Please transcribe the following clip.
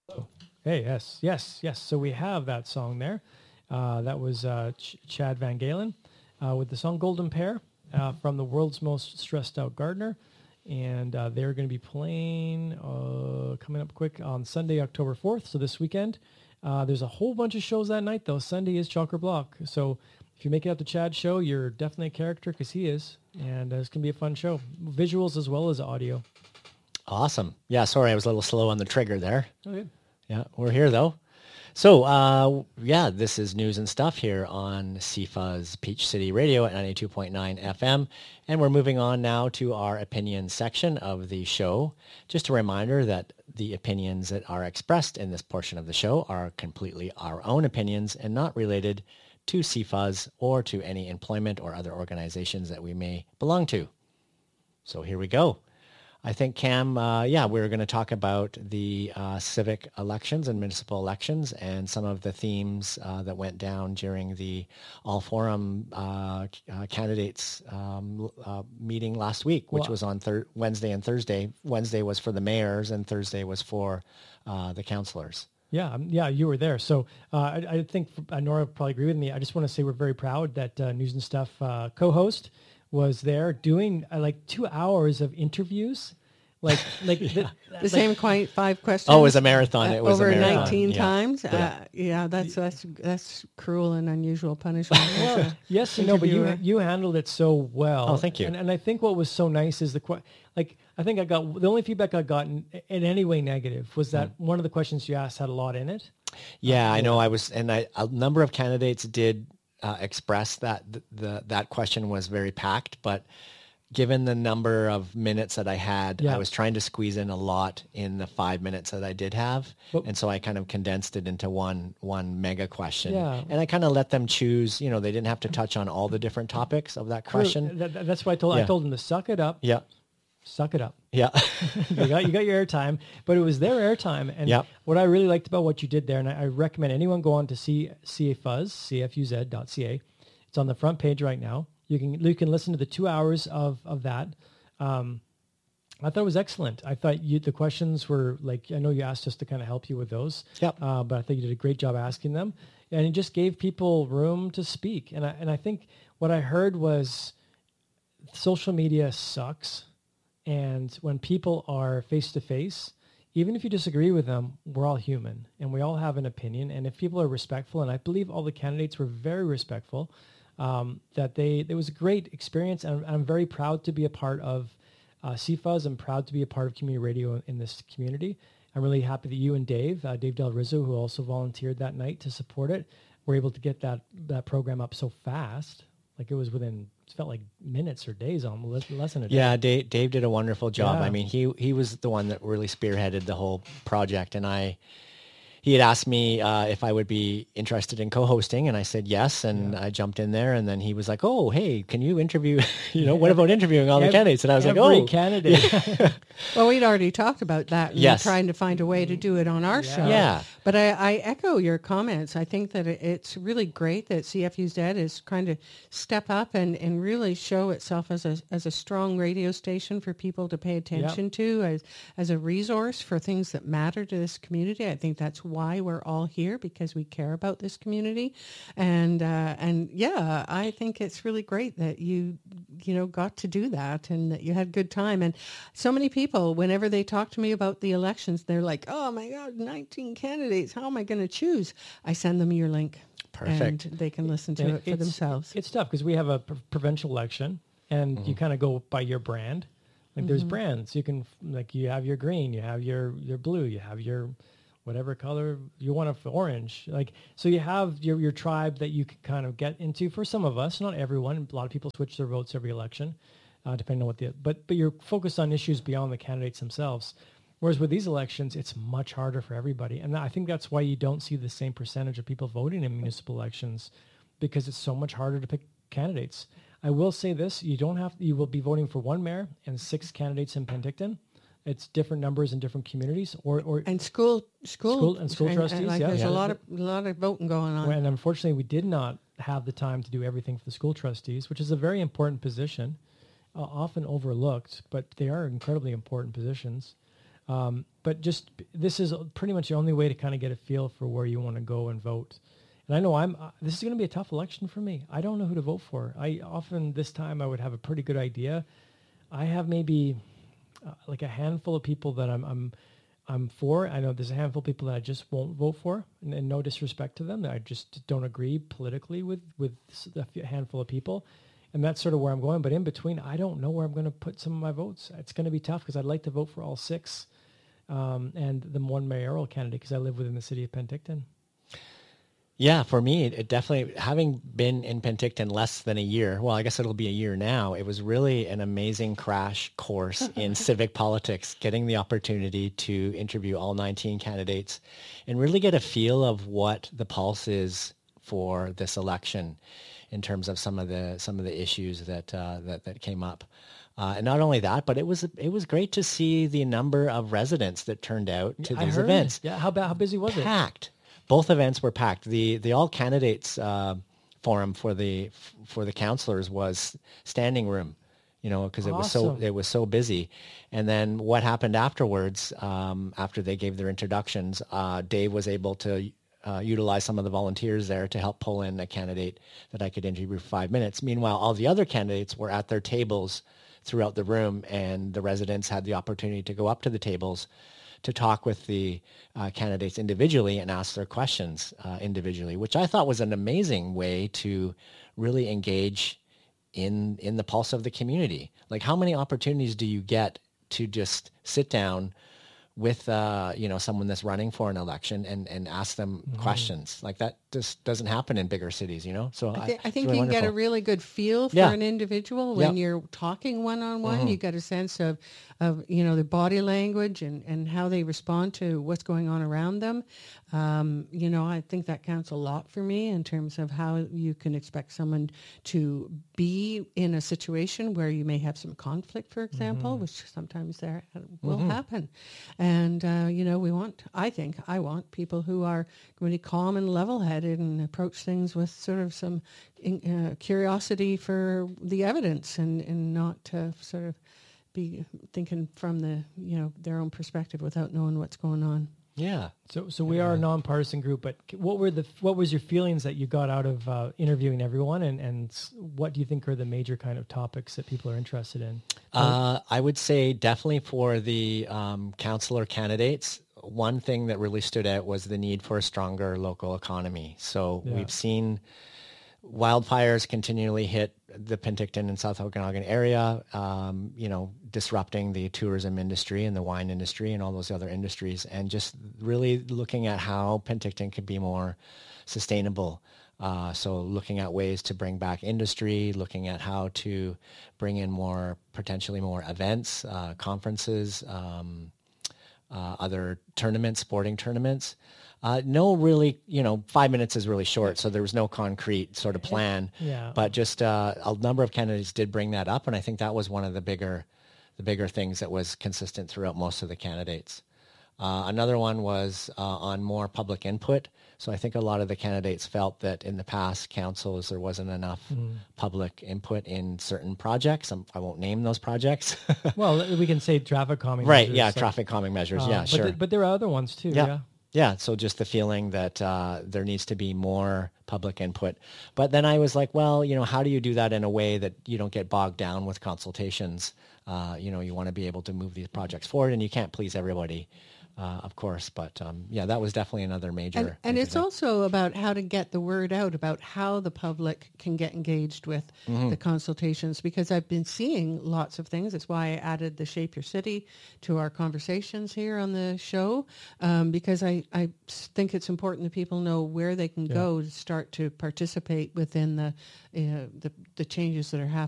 Hey, yes. So we have that song there. That was Chad Van Galen with the song Golden Pair from the World's Most Stressed Out Gardener. And they're going to be playing coming up quick on Sunday, October 4th. So this weekend. There's a whole bunch of shows that night, though. Sunday is Chocker Block. So if you make it out to Chad's show, you're definitely a character because he is. And it's going to be a fun show. Visuals as well as audio. Awesome. Yeah, sorry, I was a little slow on the trigger there. Okay. Yeah, we're here though. So, this is news and stuff here on CFuzz Peach City Radio at 92.9 FM. And we're moving on now to our opinion section of the show. Just a reminder that the opinions that are expressed in this portion of the show are completely our own opinions and not related to CFuzz or to any employment or other organizations that we may belong to. So here we go. I think, Cam, we're going to talk about the civic elections and municipal elections and some of the themes that went down during the all-forum candidates meeting last week, which was on Wednesday and Thursday. Wednesday was for the mayors and Thursday was for the councillors. Yeah, you were there. So I think Nora would probably agree with me. I just want to say we're very proud that News and Stuff co-host was there doing 2 hours of interviews. The same 5 questions. Oh, it was a marathon. It was over a marathon. 19 times. That's cruel and unusual punishment. Well, yes and no, but you handled it so well. Oh, thank you. And I think what was so nice is I think I got the only feedback I got in any way negative was that one of the questions you asked had a lot in it. Yeah, I know. A number of candidates did express that that question was very packed, but given the number of minutes that I had, I was trying to squeeze in a lot in the 5 minutes that I did have. And so I kind of condensed it into one mega question. Yeah. And I kind of let them choose, they didn't have to touch on all the different topics of that question. That's why I told them to suck it up. Yeah. Suck it up. Yeah. you got your airtime, but it was their airtime. And what I really liked about what you did there, and I recommend anyone go on to CFuzz.ca. It's on the front page right now. You can listen to the 2 hours of that. I thought it was excellent. I thought the questions were I know you asked us to kind of help you with those. Yep. But I think you did a great job asking them, and it just gave people room to speak. And I think what I heard was social media sucks. And when people are face to face, even if you disagree with them, we're all human and we all have an opinion. And if people are respectful, and I believe all the candidates were very respectful, it was a great experience. And I'm very proud to be a part of CFuzz. I'm proud to be a part of community radio in this community. I'm really happy that you and Dave Del Rizzo, who also volunteered that night to support it, were able to get that program up so fast. It felt like minutes or days, almost less than a day. Yeah, Dave did a wonderful job. Yeah. I mean, he was the one that really spearheaded the whole project, and he had asked me if I would be interested in co-hosting, and I said yes, and I jumped in there, and then he was like, "Oh, hey, can you interview? What about interviewing all the candidates?" And I was like, "Oh, candidate." Well, we'd already talked about that. And Yes. trying to find a way to do it on our show. Yeah. But I echo your comments. I think that it's really great that CFUZ is trying to step up and really show itself as a strong radio station for people to pay attention to, as a resource for things that matter to this community. I think that's why we're all here, because we care about this community. And I think it's really great that you got to do that and that you had a good time. And so many people, whenever they talk to me about the elections, they're like, "Oh my God, 19 candidates. How am I going to choose?" I send them your link. Perfect. And they can listen to it for themselves. It's tough because we have a provincial election, and you kind of go by your brand. There's brands. You can you have your green, you have your blue, you have your whatever color you want, orange. So you have your tribe that you can kind of get into. For some of us, not everyone. A lot of people switch their votes every election, depending on what but you're focused on issues beyond the candidates themselves. Whereas with these elections, it's much harder for everybody. And I think that's why you don't see the same percentage of people voting in municipal elections, because it's so much harder to pick candidates. I will say this, you will be voting for one mayor and 6 candidates in Penticton. It's different numbers in different communities and school trustees. There's a lot of voting going on. And unfortunately, we did not have the time to do everything for the school trustees, which is a very important position, often overlooked, but they are incredibly important positions. But just this is pretty much the only way to kind of get a feel for where you want to go and vote. And I know this is going to be a tough election for me. I don't know who to vote for. I often this time I would have a pretty good idea. I have maybe like a handful of people that I'm for. I know there's a handful of people that I just won't vote for, and no disrespect to them. That I just don't agree politically with a handful of people. And that's sort of where I'm going. But in between, I don't know where I'm going to put some of my votes. It's going to be tough because I'd like to vote for all six and the one mayoral candidate because I live within the city of Penticton. Yeah, for me, it definitely, having been in Penticton less than a year, well, I guess it'll be a year now, it was really an amazing crash course in civic politics, getting the opportunity to interview all 19 candidates and really get a feel of what the pulse is for this election in terms of some of the issues that came up. And not only that, but it was great to see the number of residents that turned out to these events. Yeah, how busy was it? Packed. Both events were packed. The all candidates forum for the councillors was standing room, because it was so busy. And then what happened afterwards, after they gave their introductions, Dave was able to utilize some of the volunteers there to help pull in a candidate that I could interview for 5 minutes. Meanwhile, all the other candidates were at their tables throughout the room, and the residents had the opportunity to go up to the tables to talk with the candidates individually and ask their questions individually, which I thought was an amazing way to really engage in the pulse of the community. Like, how many opportunities do you get to just sit down with someone that's running for an election and ask them questions? Like, that just doesn't happen in bigger cities, So I think it's you really can get a wonderful. really good feel for an individual when you're talking one-on-one. You get a sense of their body language and how they respond to what's going on around them. I think that counts a lot for me in terms of how you can expect someone to be in a situation where you may have some conflict, for example, which sometimes there will happen. And, I want people who are really calm and level-headed and approach things with sort of some curiosity for the evidence and not sort of be thinking from their own perspective without knowing what's going on. Yeah. So we are a nonpartisan group, but what was your feelings that you got out of interviewing everyone, and what do you think are the major kind of topics that people are interested in? I would say definitely for the councillor candidates, one thing that really stood out was the need for a stronger local economy. So we've seen wildfires continually hit the Penticton and South Okanagan area, disrupting the tourism industry and the wine industry and all those other industries, and just really looking at how Penticton could be more sustainable. So looking at ways to bring back industry, looking at how to bring in potentially more events, conferences, other tournaments, sporting tournaments. No, really, 5 minutes is really short, so there was no concrete sort of plan. Yeah. But just a number of candidates did bring that up, and I think that was one of the bigger things that was consistent throughout most of the candidates. Another one was on more public input. So I think a lot of the candidates felt that in the past councils there wasn't enough public input in certain projects. I won't name those projects. Well, we can say traffic calming right, measures. yeah, traffic calming measures, sure. But there are other ones too, Yeah, so just the feeling that there needs to be more public input. But then I was like, well, how do you do that in a way that you don't get bogged down with consultations? You want to be able to move these projects forward, and you can't please everybody, of course. But that was definitely another major. And it's thing. also about how to get the word out about how the public can get engaged with the consultations, because I've been seeing lots of things. That's why I added the Shape Your City to our conversations here on the show, because I think it's important that people know where they can go to start to participate within the changes that are happening